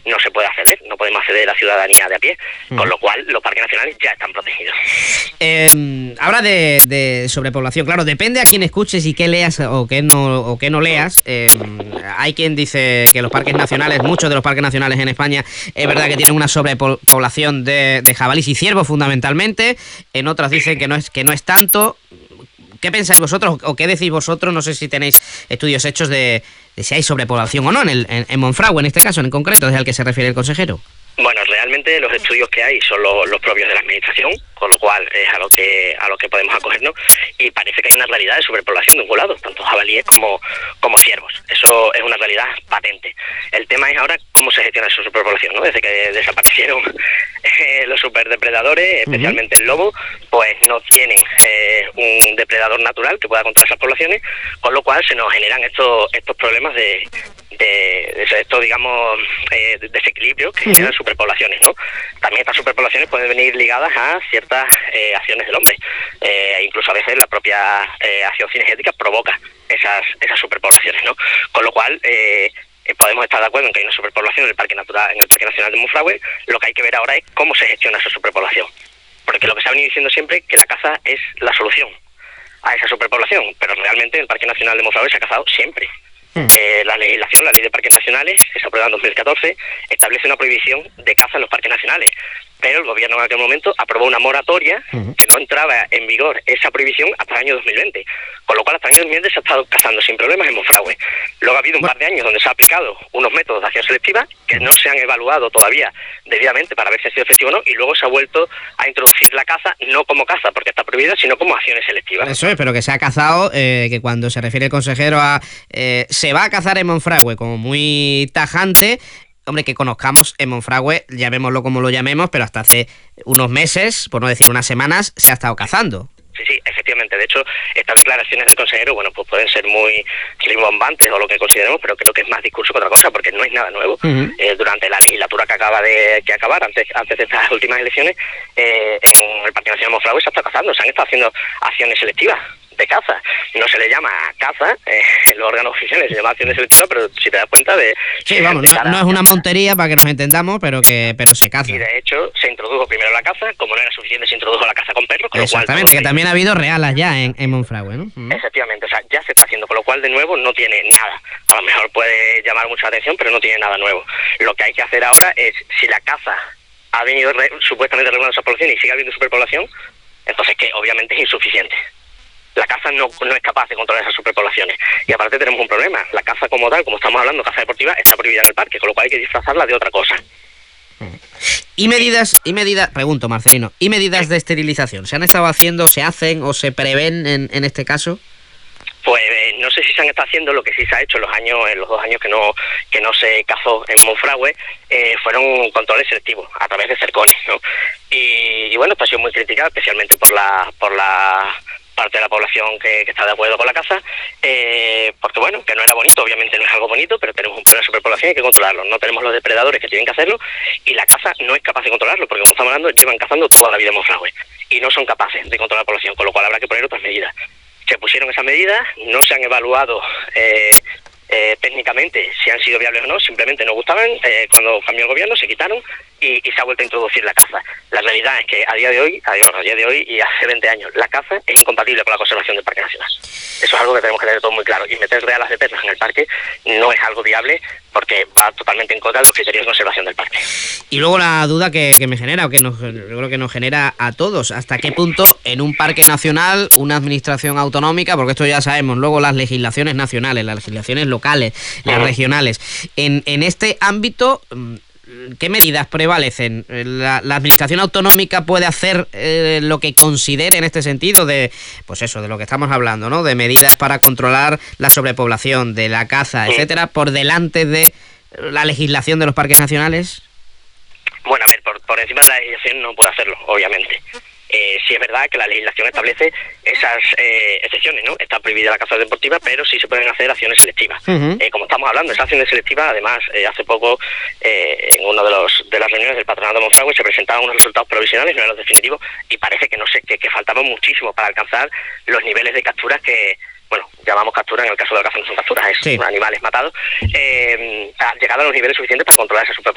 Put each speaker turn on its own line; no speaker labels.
no se puede acceder, no podemos acceder a la ciudadanía de a pie, con lo cual los parques nacionales ya están protegidos.
Habla de sobrepoblación, claro, depende a quién escuches y qué leas o qué no leas. Hay quien dice que los parques nacionales, muchos de los parques nacionales en España, es verdad que tienen una sobrepoblación de jabalíes y ciervos fundamentalmente, en otras dicen que no es tanto. ¿Qué pensáis vosotros o qué decís vosotros? No sé si tenéis estudios hechos de si hay sobrepoblación o no en Monfragüe, en este caso en concreto, es al que se refiere el consejero.
Bueno, realmente los estudios que hay son los propios de la administración, con lo cual es a lo que podemos acogernos, y parece que hay una realidad de sobrepoblación de ungulados, tanto jabalíes como ciervos. Eso es una realidad patente. El tema es ahora cómo se gestiona esa sobrepoblación, ¿no? Desde que desaparecieron los superdepredadores, especialmente el lobo, pues no tienen un depredador natural que pueda controlar esas poblaciones, con lo cual se nos generan estos problemas de estos, digamos, desequilibrios que generan superpoblaciones, ¿no? También estas superpoblaciones pueden venir ligadas a ciertas acciones del hombre. Incluso a veces la propia acción cinegética provoca esas superpoblaciones, ¿no? Con lo cual podemos estar de acuerdo en que hay una superpoblación en el Parque Nacional de Monfragüe. Lo que hay que ver ahora es cómo se gestiona esa superpoblación, porque lo que se ha venido diciendo siempre es que la caza es la solución a esa superpoblación, pero realmente el Parque Nacional de Monfragüe se ha cazado siempre. La legislación, la ley de parques nacionales, que se aprueba en 2014, establece una prohibición de caza en los parques nacionales, pero el gobierno en aquel momento aprobó una moratoria que no entraba en vigor esa prohibición hasta el año 2020, con lo cual hasta el año 2020 se ha estado cazando sin problemas en Monfragüe. Luego ha habido un par de años donde se ha aplicado unos métodos de acción selectiva que no se han evaluado todavía debidamente para ver si ha sido efectivo o no, y luego se ha vuelto a introducir la caza, no como caza porque está prohibida, sino como acciones selectivas.
Eso es, pero que se ha cazado, que cuando se refiere el consejero a se va a cazar en Monfragüe como muy tajante. Hombre, que conozcamos en Monfragüe, llamémoslo como lo llamemos, pero hasta hace unos meses, por no decir unas semanas, se ha estado cazando.
Sí, efectivamente. De hecho, estas declaraciones del consejero, bueno, pues pueden ser muy rimbombantes o lo que consideremos, pero creo que es más discurso que otra cosa, porque no es nada nuevo. Durante la legislatura que acaba de acabar, antes de estas últimas elecciones, en el Parque Nacional de Monfragüe se ha estado cazando, se han estado haciendo acciones selectivas de caza. No se le llama caza, en los órganos oficiales se llama acciones selectivas, pero si te das cuenta de...
Sí, vamos, no es una montería para que nos entendamos, pero se caza.
Y de hecho se introdujo primero la caza, como no era suficiente se introdujo la caza con perros, con
exactamente,
lo cual...
que también ha habido realas ya en Monfragüe, ¿no?
Efectivamente, o sea, ya se está haciendo, con lo cual de nuevo no tiene nada. A lo mejor puede llamar mucha atención, pero no tiene nada nuevo. Lo que hay que hacer ahora es, si la caza ha venido supuestamente regulando esa población y sigue habiendo superpoblación, entonces que obviamente es insuficiente. La caza no es capaz de controlar esas superpoblaciones. Y aparte tenemos un problema. La caza como tal, como estamos hablando, caza deportiva, está prohibida en el parque, con lo cual hay que disfrazarla de otra cosa.
¿Y medidas, pregunto, Marcelino, y medidas de esterilización? ¿Se han estado haciendo, se hacen o se prevén en este caso?
Pues no sé si se han estado haciendo. Lo que sí se ha hecho en los 2 años que no se cazó en Monfragüe, fueron controles selectivos a través de cercones, ¿no? Y bueno, esto ha sido muy criticado, especialmente por la parte de la población que está de acuerdo con la caza, porque bueno, que no era bonito, obviamente no es algo bonito, pero tenemos un problema de superpoblación y hay que controlarlo. No tenemos los depredadores que tienen que hacerlo, y la caza no es capaz de controlarlo, porque como estamos hablando, llevan cazando toda la vida en Monfragüe y no son capaces de controlar la población, con lo cual habrá que poner otras medidas. Se pusieron esas medidas, no se han evaluado técnicamente si han sido viables o no, simplemente no gustaban. Cuando cambió el gobierno se quitaron y se ha vuelto a introducir la caza. La realidad es que a día de hoy y hace 20 años, la caza es incompatible con la conservación del Parque Nacional. Eso es algo que tenemos que tener todo muy claro, y meter realas de perlas en el parque no es algo viable, porque va totalmente en contra de los criterios de conservación del parque.
Y luego la duda que me genera, o que yo creo que nos genera a todos, ¿hasta qué punto en un parque nacional, una administración autonómica, porque esto ya sabemos, luego las legislaciones nacionales, las legislaciones locales, las regionales, en este ámbito, ¿qué medidas prevalecen? ¿La administración autonómica puede hacer lo que considere en este sentido de, pues eso, de lo que estamos hablando, ¿no? De medidas para controlar la sobrepoblación, de la caza, etcétera, por delante de la legislación de los parques nacionales?
Bueno, a ver, por encima de la legislación no puede hacerlo, obviamente. Sí es verdad que la legislación establece esas excepciones, ¿no? Está prohibida la caza deportiva, pero sí se pueden hacer acciones selectivas. Como estamos hablando, esas acciones selectivas, además, hace poco, en una de las reuniones del Patronato de Monfragüe, se presentaban unos resultados provisionales, no eran los definitivos, y parece que faltaban muchísimo para alcanzar los niveles de capturas que, bueno, llamamos captura, en el caso de la caza no son capturas, es animales matados, ha llegado a los niveles suficientes para controlar esa superpoblación.